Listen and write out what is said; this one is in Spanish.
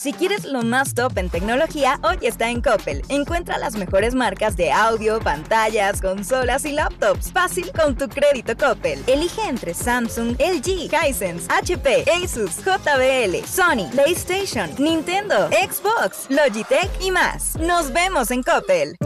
Si quieres lo más top en tecnología, hoy está en Coppel. Encuentra las mejores marcas de audio, pantallas, consolas y laptops. Fácil con tu crédito Coppel. Elige entre Samsung, LG, Hisense, HP, Asus, JBL, Sony, PlayStation, Nintendo, Xbox, Logitech y más. Nos vemos en Coppel.